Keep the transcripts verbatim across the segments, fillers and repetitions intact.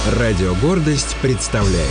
Радио «Гордость» представляет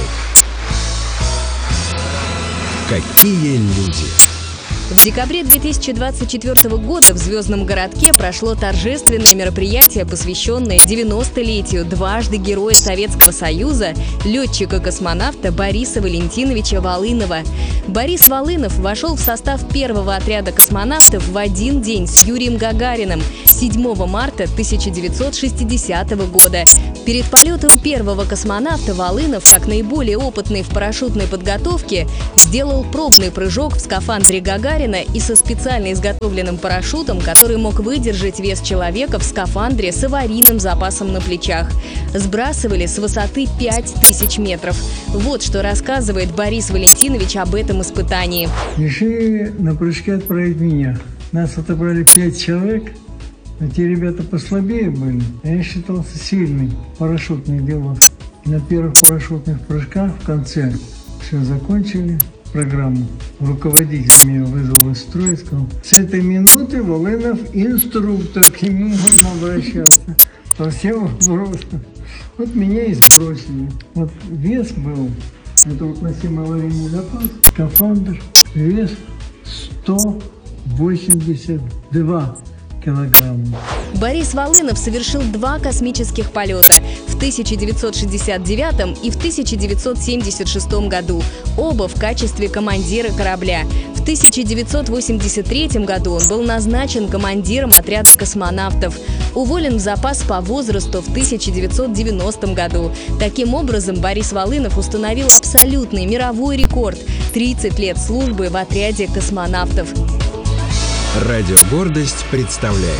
«Какие люди». В декабре две тысячи двадцать четвёртого года в Звездном городке прошло торжественное мероприятие, посвященное девяностолетию дважды Героя Советского Союза, летчика-космонавта Бориса Валентиновича Волынова. Борис Волынов вошел в состав первого отряда космонавтов в один день с Юрием Гагариным седьмого марта тысяча девятьсот шестидесятого года. Перед полетом первого космонавта Волынов, как наиболее опытный в парашютной подготовке, сделал пробный прыжок в скафандре Гагарина и со специально изготовленным парашютом, который мог выдержать вес человека в скафандре с аварийным запасом на плечах. Сбрасывали с высоты пять тысяч метров. Вот что рассказывает Борис Валентинович об этом испытании. Решили на прыжке отправить меня. Нас отобрали пять человек, а те ребята послабее были. Я считался сильный парашютный делов. На первых парашютных прыжках в конце все закончили программу. Руководитель меня вызвал из строя и сказал: с этой минуты Волынов инструктор, к нему можно обращаться по всем вопросам. Вот меня и сбросили. Вот вес был, это вот носимый аварийный запас, скафандр, вес сто восемьдесят два килограмма. Борис Волынов совершил два космических полета в тысяча девятьсот шестьдесят девятом и в тысяча девятьсот семьдесят шестом году, оба в качестве командира корабля. В тысяча девятьсот восемьдесят третьем году он был назначен командиром отряда космонавтов. Уволен в запас по возрасту в тысяча девятьсот девяностом году. Таким образом, Борис Волынов установил абсолютный мировой рекорд – тридцать лет службы в отряде космонавтов. Радио «Гордость» представляет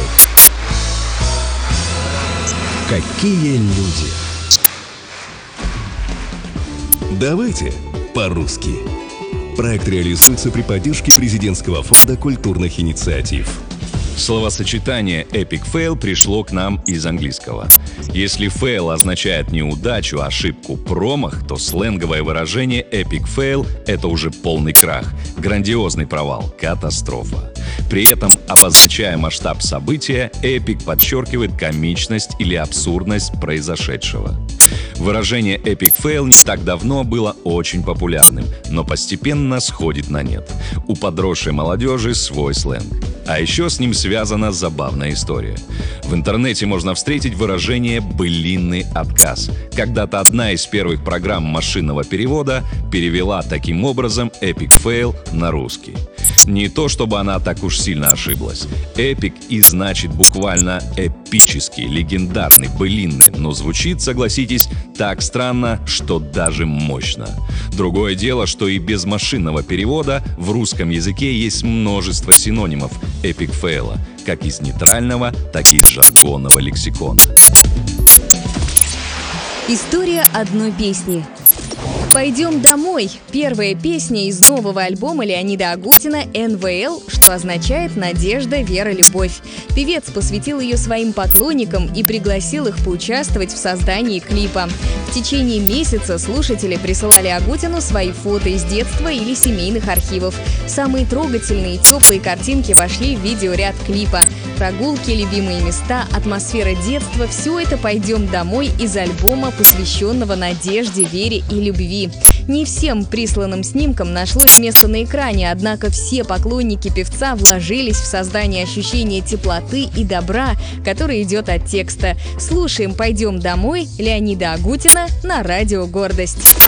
«Какие люди». Давайте по-русски. Проект реализуется при поддержке Президентского фонда культурных инициатив. Словосочетание «epic fail» пришло к нам из английского. Если fail означает неудачу, ошибку, промах, то сленговое выражение «epic fail» — это уже полный крах, грандиозный провал, катастрофа. При этом, обозначая масштаб события, эпик подчеркивает комичность или абсурдность произошедшего. Выражение «epic fail» не так давно было очень популярным, но постепенно сходит на нет. У подросшей молодежи свой сленг. А еще с ним связана забавная история. В интернете можно встретить выражение «былинный отказ». Когда-то одна из первых программ машинного перевода перевела таким образом «epic fail» на русский. Не то чтобы она так уж сильно ошиблась. «Эпик» и значит буквально эпический, легендарный, былинный, но звучит, согласитесь, так странно, что даже мощно. Другое дело, что и без машинного перевода в русском языке есть множество синонимов «эпик фейла», как из нейтрального, так и из жаргонного лексикона. История одной песни. «Пойдем домой» – первая песня из нового альбома Леонида Агутина «эн вэ эл», что означает «надежда, вера, любовь». Певец посвятил ее своим поклонникам и пригласил их поучаствовать в создании клипа. В течение месяца слушатели присылали Агутину свои фото из детства или семейных архивов. Самые трогательные и теплые картинки вошли в видеоряд клипа. Прогулки, любимые места, атмосфера детства – все это «Пойдем домой» из альбома, посвященного надежде, вере и любви. Не всем присланным снимкам нашлось место на экране, однако все поклонники певца вложились в создание ощущения теплоты и добра, которое идет от текста. Слушаем «Пойдем домой» Леонида Агутина на радио «Гордость».